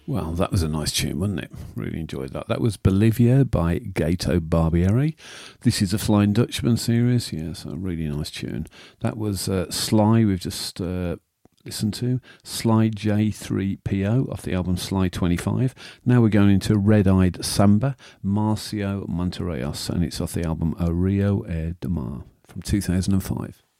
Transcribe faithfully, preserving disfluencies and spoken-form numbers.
Well, that was a nice tune, wasn't it? Really enjoyed that. That was Bolivia by Gato Barbieri. This is a Flying Dutchman series. Yes, a really nice tune. That was uh, Sly, we've just uh, listened to. Sly J three P O off the album Sly twenty-five. Now we're going into Red Eyed Samba, Marcio Monterreyos, and it's off the album O Rio é do Mar from two thousand five.